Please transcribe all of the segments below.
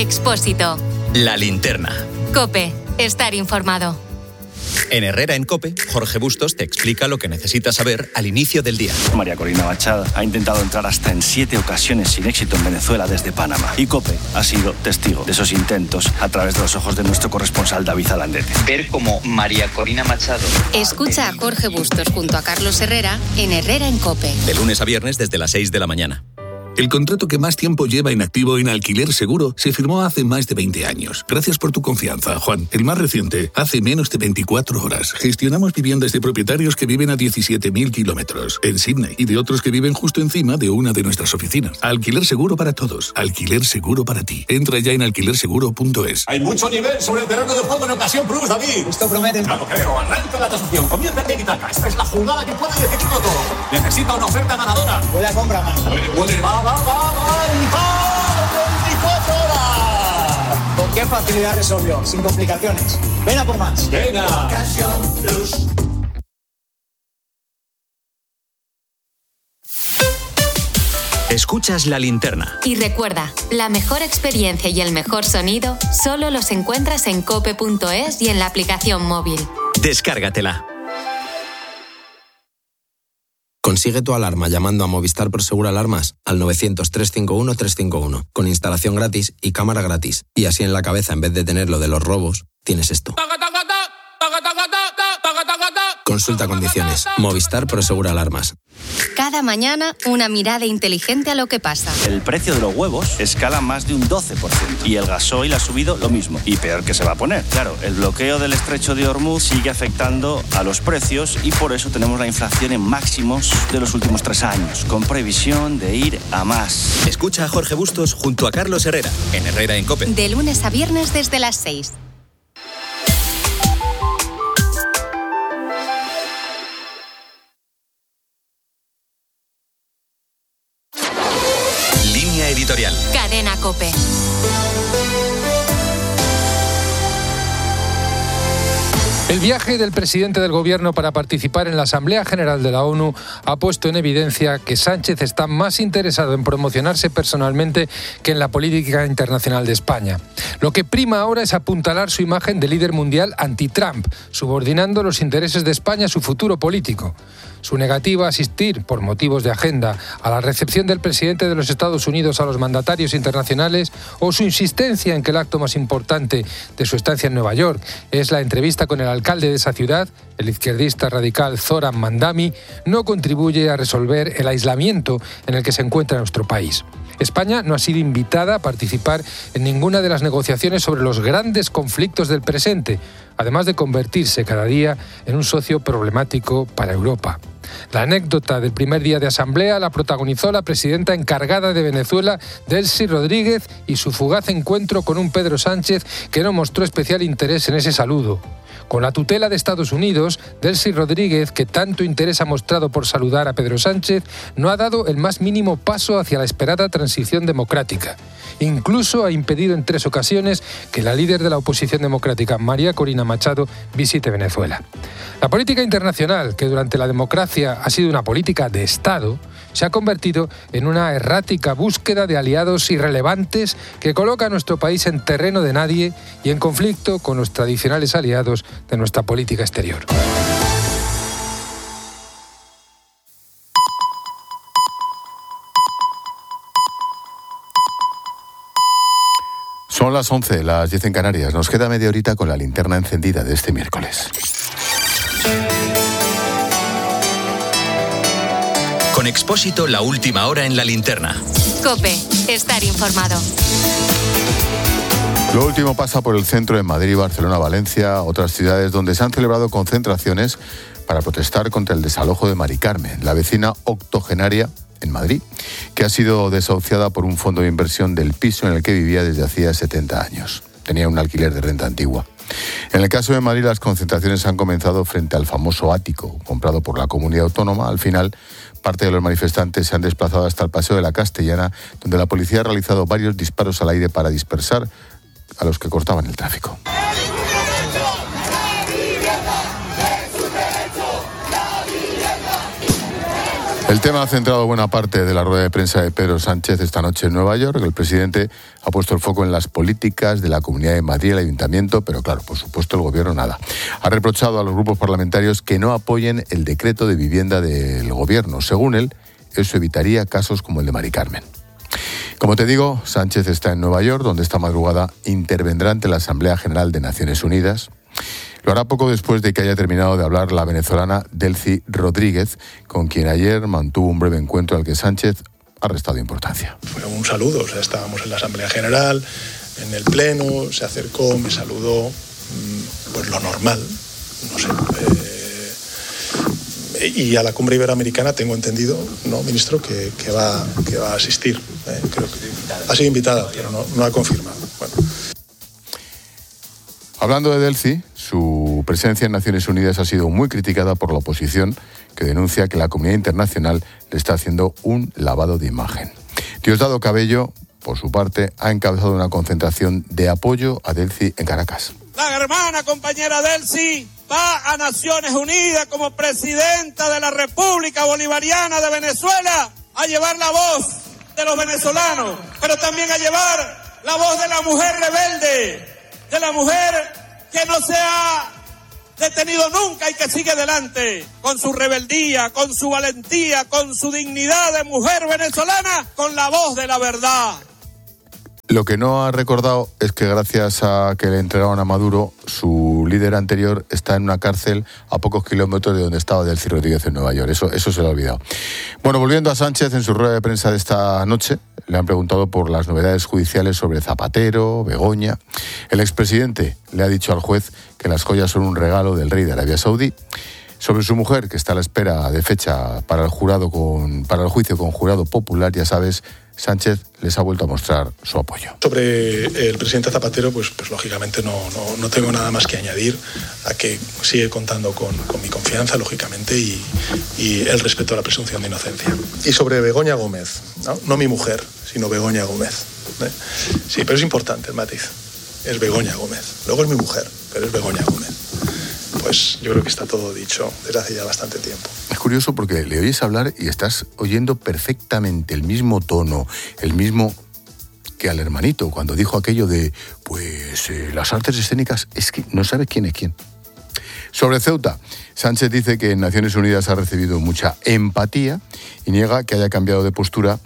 Expósito. La Linterna. COPE. Estar informado. En Herrera en COPE, Jorge Bustos te explica lo que necesitas saber al inicio del día. María Corina Machado ha intentado entrar hasta en 7 ocasiones sin éxito en Venezuela desde Panamá. Y COPE ha sido testigo de esos intentos a través de los ojos de nuestro corresponsal David Alandete. Ver cómo María Corina Machado... Escucha a Jorge Bustos junto a Carlos Herrera en Herrera en COPE. De lunes a viernes desde las 6 de la mañana. El contrato que más tiempo lleva inactivo en Alquiler Seguro se firmó hace más de 20 años. Gracias por tu confianza, Juan. El más reciente, hace menos de 24 horas. Gestionamos viviendas de propietarios que viven a 17.000 kilómetros en Sydney y de otros que viven justo encima de una de nuestras oficinas. Alquiler Seguro para todos. Alquiler Seguro para ti. Entra ya en alquilerseguro.es. Hay mucho nivel sobre el terreno de juego en Ocasión Plus, David. Esto promete. Claro, creo. Arranca la tasación. Comienza el tiki-taka. Esta es la jugada que puede decidirlo todo. Necesita una oferta ganadora. Huele a compra, man. Huele, va. 24 horas. ¿Con qué facilidad resolvió? Sin complicaciones. Ven a por más. Venga. Ocasión Plus. Escuchas La Linterna. Y recuerda, la mejor experiencia y el mejor sonido solo los encuentras en cope.es y en la aplicación móvil. Descárgatela. Consigue tu alarma llamando a Movistar Prosegur Alarmas al 900-351-351, con instalación gratis y cámara gratis. Y así en la cabeza, en vez de tener lo de los robos, tienes esto. Consulta condiciones. Movistar Prosegur Alarmas. Cada mañana, una mirada inteligente a lo que pasa. El precio de los huevos escala más de un 12%. Y el gasoil ha subido lo mismo. Y peor que se va a poner. Claro, el bloqueo del estrecho de Hormuz sigue afectando a los precios y por eso tenemos la inflación en máximos de los últimos 3 años, con previsión de ir a más. Escucha a Jorge Bustos junto a Carlos Herrera en Herrera en COPE. De lunes a viernes desde las 6. Editorial. Cadena COPE. El viaje del presidente del Gobierno para participar en la Asamblea General de la ONU ha puesto en evidencia que Sánchez está más interesado en promocionarse personalmente que en la política internacional de España. Lo que prima ahora es apuntalar su imagen de líder mundial anti-Trump, subordinando los intereses de España a su futuro político. Su negativa a asistir, por motivos de agenda, a la recepción del presidente de los Estados Unidos a los mandatarios internacionales o su insistencia en que el acto más importante de su estancia en Nueva York es la entrevista con el alcalde de esa ciudad, el izquierdista radical Zoran Mandami, no contribuye a resolver el aislamiento en el que se encuentra nuestro país. España no ha sido invitada a participar en ninguna de las negociaciones sobre los grandes conflictos del presente, además de convertirse cada día en un socio problemático para Europa. La anécdota del primer día de asamblea la protagonizó la presidenta encargada de Venezuela, Delcy Rodríguez, y su fugaz encuentro con un Pedro Sánchez que no mostró especial interés en ese saludo. Con la tutela de Estados Unidos, Delcy Rodríguez, que tanto interés ha mostrado por saludar a Pedro Sánchez, no ha dado el más mínimo paso hacia la esperada transición democrática. Incluso ha impedido en 3 ocasiones que la líder de la oposición democrática, María Corina Machado, visite Venezuela. La política internacional, que durante la democracia ha sido una política de Estado, se ha convertido en una errática búsqueda de aliados irrelevantes que coloca a nuestro país en terreno de nadie y en conflicto con los tradicionales aliados de nuestra política exterior. Son las 11, las 10 en Canarias. Nos queda media horita con la linterna encendida de este miércoles. Con Expósito, la última hora en la linterna. COPE. Estar informado. Lo último pasa por el centro de Madrid, Barcelona, Valencia, otras ciudades donde se han celebrado concentraciones para protestar contra el desalojo de Mari Carmen, la vecina octogenaria en Madrid, que ha sido desahuciada por un fondo de inversión del piso en el que vivía desde hacía 70 años. Tenía un alquiler de renta antigua. En el caso de Madrid, las concentraciones han comenzado frente al famoso ático, comprado por la comunidad autónoma. Al final, parte de los manifestantes se han desplazado hasta el Paseo de la Castellana, donde la policía ha realizado varios disparos al aire para dispersar a los que cortaban el tráfico. El tema ha centrado buena parte de la rueda de prensa de Pedro Sánchez esta noche en Nueva York. El presidente ha puesto el foco en las políticas de la Comunidad de Madrid, el Ayuntamiento, pero claro, por supuesto el Gobierno nada. Ha reprochado a los grupos parlamentarios que no apoyen el decreto de vivienda del Gobierno. Según él, eso evitaría casos como el de Mari Carmen. Como te digo, Sánchez está en Nueva York, donde esta madrugada intervendrá ante la Asamblea General de Naciones Unidas. Lo hará poco después de que haya terminado de hablar la venezolana Delcy Rodríguez, con quien ayer mantuvo un breve encuentro al que Sánchez ha restado importancia. Fue un saludo, estábamos en la Asamblea General, en el Pleno, se acercó, me saludó, pues lo normal, no sé. Y a la cumbre iberoamericana tengo entendido, ¿no, ministro?, que va a asistir. Creo que ha sido invitada, pero no ha confirmado. Bueno. Hablando de Delcy, su presencia en Naciones Unidas ha sido muy criticada por la oposición, que denuncia que la comunidad internacional le está haciendo un lavado de imagen. Diosdado Cabello, por su parte, ha encabezado una concentración de apoyo a Delcy en Caracas. La hermana compañera Delcy va a Naciones Unidas como presidenta de la República Bolivariana de Venezuela a llevar la voz de los venezolanos, pero también a llevar la voz de la mujer rebelde, de la mujer que no se ha detenido nunca y que sigue adelante con su rebeldía, con su valentía, con su dignidad de mujer venezolana, con la voz de la verdad. Lo que no ha recordado es que gracias a que le entregaron a Maduro, su líder anterior está en una cárcel a pocos kilómetros de donde estaba Delcy Rodríguez en Nueva York. Eso se lo ha olvidado. Bueno, volviendo a Sánchez, en su rueda de prensa de esta noche, le han preguntado por las novedades judiciales sobre Zapatero, Begoña. El expresidente le ha dicho al juez que las joyas son un regalo del rey de Arabia Saudí. Sobre su mujer, que está a la espera de fecha para el juicio con jurado popular, ya sabes, Sánchez les ha vuelto a mostrar su apoyo. Sobre el presidente Zapatero, pues lógicamente no tengo nada más que añadir a que sigue contando con mi confianza, lógicamente, y el respeto a la presunción de inocencia. Y sobre Begoña Gómez, no mi mujer, sino Begoña Gómez. Sí, pero es importante el matiz. Es Begoña Gómez. Luego es mi mujer, pero es Begoña Gómez. Pues yo creo que está todo dicho desde hace ya bastante tiempo. Es curioso porque le oyes hablar y estás oyendo perfectamente el mismo tono, el mismo que al hermanito, cuando dijo aquello de, las artes escénicas, es que no sabes quién es quién. Sobre Ceuta, Sánchez dice que en Naciones Unidas ha recibido mucha empatía y niega que haya cambiado de postura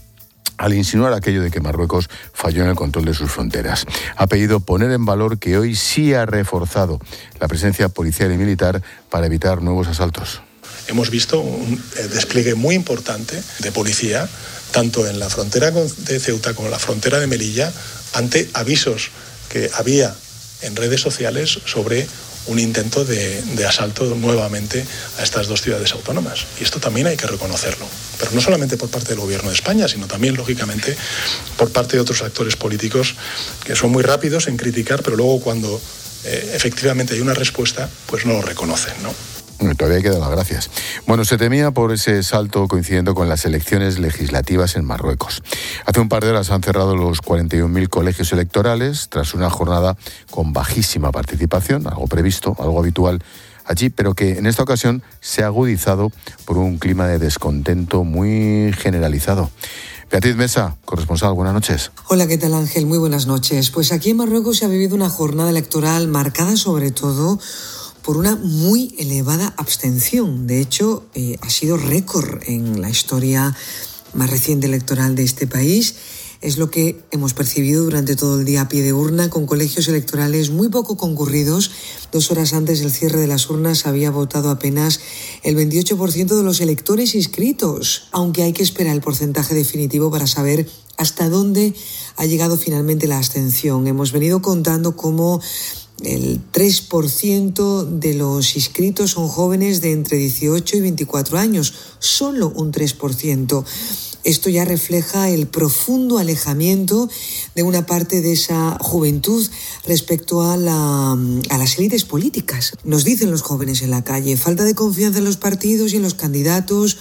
al insinuar aquello de que Marruecos falló en el control de sus fronteras. Ha pedido poner en valor que hoy sí ha reforzado la presencia policial y militar para evitar nuevos asaltos. Hemos visto un despliegue muy importante de policía, tanto en la frontera de Ceuta como en la frontera de Melilla, ante avisos que había en redes sociales sobre un intento de asalto nuevamente a estas dos ciudades autónomas. Y esto también hay que reconocerlo. Pero no solamente por parte del Gobierno de España, sino también, lógicamente, por parte de otros actores políticos que son muy rápidos en criticar, pero luego cuando efectivamente hay una respuesta, pues no lo reconocen, ¿no? Todavía hay que dar las gracias. Bueno, se temía por ese salto coincidiendo con las elecciones legislativas en Marruecos. Hace un par de horas han cerrado los 41.000 colegios electorales tras una jornada con bajísima participación, algo previsto, algo habitual allí, pero que en esta ocasión se ha agudizado por un clima de descontento muy generalizado. Beatriz Mesa, corresponsal, buenas noches. Hola, ¿qué tal, Ángel? Muy buenas noches. Pues aquí en Marruecos se ha vivido una jornada electoral marcada sobre todo por una muy elevada abstención. De hecho, ha sido récord en la historia más reciente electoral de este país. Es lo que hemos percibido durante todo el día a pie de urna, con colegios electorales muy poco concurridos. 2 horas antes del cierre de las urnas había votado apenas el 28% de los electores inscritos, aunque hay que esperar el porcentaje definitivo para saber hasta dónde ha llegado finalmente la abstención. Hemos venido contando cómo el 3% de los inscritos son jóvenes de entre 18 y 24 años, solo un 3%. Esto ya refleja el profundo alejamiento de una parte de esa juventud respecto a las élites políticas. Nos dicen los jóvenes en la calle, falta de confianza en los partidos y en los candidatos,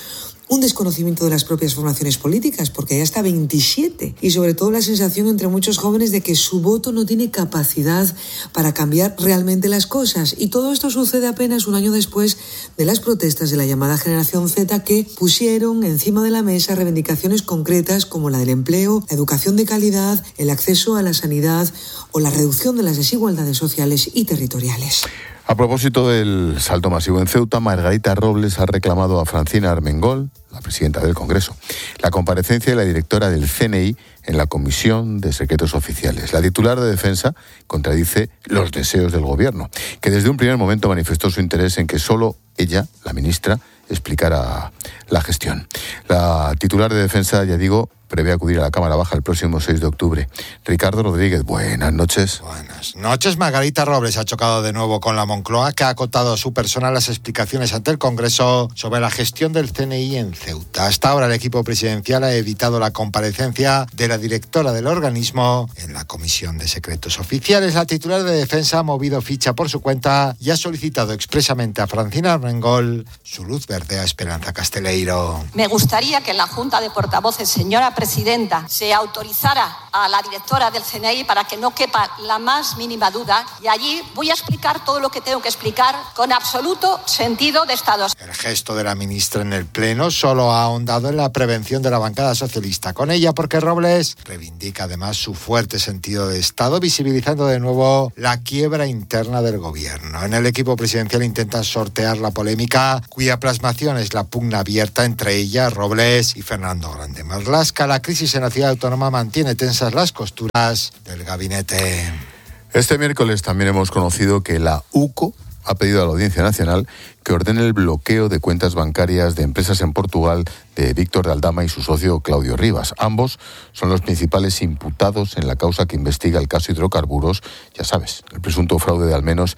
un desconocimiento de las propias formaciones políticas, porque hay hasta 27, y sobre todo la sensación entre muchos jóvenes de que su voto no tiene capacidad para cambiar realmente las cosas. Y todo esto sucede apenas un año después de las protestas de la llamada Generación Z, que pusieron encima de la mesa reivindicaciones concretas como la del empleo, la educación de calidad, el acceso a la sanidad o la reducción de las desigualdades sociales y territoriales. A propósito del salto masivo en Ceuta, Margarita Robles ha reclamado a Francina Armengol, la presidenta del Congreso, la comparecencia de la directora del CNI en la Comisión de Secretos Oficiales. La titular de Defensa contradice los deseos del Gobierno, que desde un primer momento manifestó su interés en que solo ella, la ministra, explicara la gestión. La titular de Defensa, ya digo, prevé acudir a la Cámara Baja el próximo 6 de octubre. Ricardo Rodríguez, buenas noches. Buenas noches. Margarita Robles ha chocado de nuevo con la Moncloa, que ha acotado su persona las explicaciones ante el Congreso sobre la gestión del CNI en Ceuta. Hasta ahora el equipo presidencial ha evitado la comparecencia de la directora del organismo en la Comisión de Secretos Oficiales. La titular de Defensa ha movido ficha por su cuenta y ha solicitado expresamente a Francina Armengol su luz verde a Esperanza Casteleiro. Me gustaría que en la Junta de Portavoces, señora presidenta, se autorizara a la directora del CNI para que no quepa la más mínima duda, y allí voy a explicar todo lo que tengo que explicar con absoluto sentido de Estado. El gesto de la ministra en el Pleno solo ha ahondado en la prevención de la bancada socialista con ella, porque Robles reivindica además su fuerte sentido de Estado, visibilizando de nuevo la quiebra interna del Gobierno. En el equipo presidencial intentan sortear la polémica, cuya plasmación es la pugna abierta entre ella, Robles y Fernando Grande Marlaska. La crisis en la ciudad autónoma mantiene tensas las costuras del gabinete. Este miércoles también hemos conocido que la UCO ha pedido a la Audiencia Nacional que ordene el bloqueo de cuentas bancarias de empresas en Portugal de Víctor de Aldama y su socio Claudio Rivas. Ambos son los principales imputados en la causa que investiga el caso Hidrocarburos, ya sabes, el presunto fraude de al menos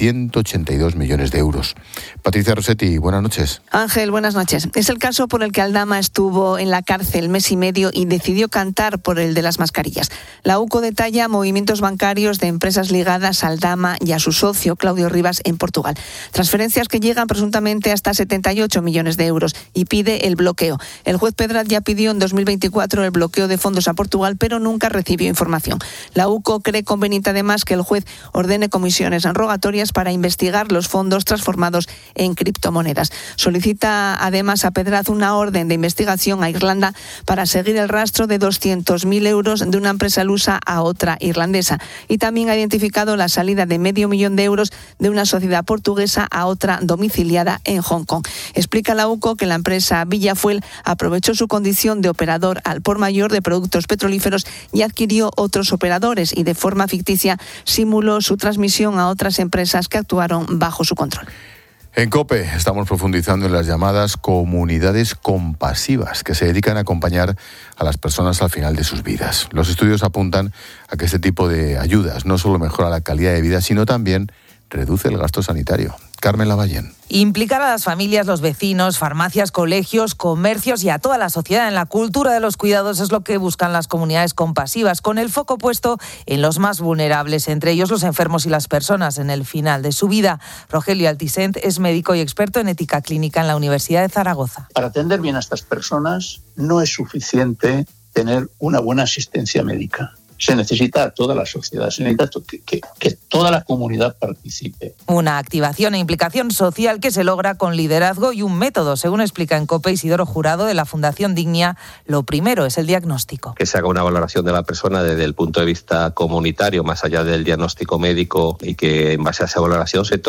182 millones de euros. Patricia Rossetti, buenas noches. Ángel, buenas noches. Es el caso por el que Aldama estuvo en la cárcel mes y medio y decidió cantar por el de las mascarillas. La UCO detalla movimientos bancarios de empresas ligadas a Aldama y a su socio Claudio Rivas en Portugal. Transferencias que llegan presuntamente hasta 78 millones de euros y pide el bloqueo. El juez Pedraz ya pidió en 2024 el bloqueo de fondos a Portugal, pero nunca recibió información. La UCO cree conveniente además que el juez ordene comisiones rogatorias para investigar los fondos transformados en criptomonedas. Solicita además a Pedraz una orden de investigación a Irlanda para seguir el rastro de 200.000 euros de una empresa lusa a otra irlandesa. Y también ha identificado la salida de $500.000 de euros de una sociedad portuguesa a otra domiciliada en Hong Kong. Explica la UCO que la empresa Villafuel aprovechó su condición de operador al por mayor de productos petrolíferos y adquirió otros operadores y de forma ficticia simuló su transmisión a otras empresas que actuaron bajo su control. En COPE estamos profundizando en las llamadas comunidades compasivas, que se dedican a acompañar a las personas al final de sus vidas. Los estudios apuntan a que este tipo de ayudas no solo mejora la calidad de vida, sino también reduce el gasto sanitario. Carmen Lavallén. Implicar a las familias, los vecinos, farmacias, colegios, comercios y a toda la sociedad en la cultura de los cuidados es lo que buscan las comunidades compasivas, con el foco puesto en los más vulnerables, entre ellos los enfermos y las personas en el final de su vida. Rogelio Altisent es médico y experto en ética clínica en la Universidad de Zaragoza. Para atender bien a estas personas no es suficiente tener una buena asistencia médica. Se necesita a toda la sociedad, se necesita que toda la comunidad participe. Una activación e implicación social que se logra con liderazgo y un método. Según explica en COPE Isidoro Jurado de la Fundación Dignia, lo primero es el diagnóstico. Que se haga una valoración de la persona desde el punto de vista comunitario, más allá del diagnóstico médico, y que en base a esa valoración se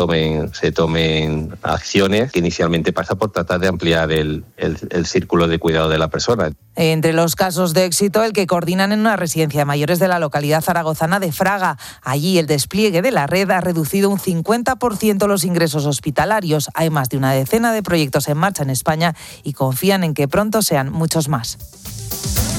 tomen acciones que inicialmente pasa por tratar de ampliar el círculo de cuidado de la persona. Entre los casos de éxito, el que coordinan en una residencia de mayores de la localidad zaragozana de Fraga. Allí el despliegue de la red ha reducido un 50% los ingresos hospitalarios. Hay más de una decena de proyectos en marcha en España y confían en que pronto sean muchos más.